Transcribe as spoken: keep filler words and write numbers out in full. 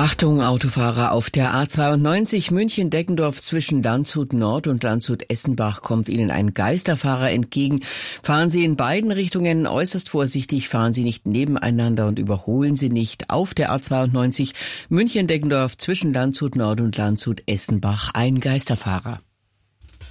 Achtung, Autofahrer, auf der A zweiundneunzig München-Deggendorf zwischen Landshut Nord und Landshut-Essenbach kommt Ihnen ein Geisterfahrer entgegen. Fahren Sie in beiden Richtungen äußerst vorsichtig, fahren Sie nicht nebeneinander und überholen Sie nicht. Auf der A zweiundneunzig München-Deggendorf zwischen Landshut Nord und Landshut-Essenbach ein Geisterfahrer.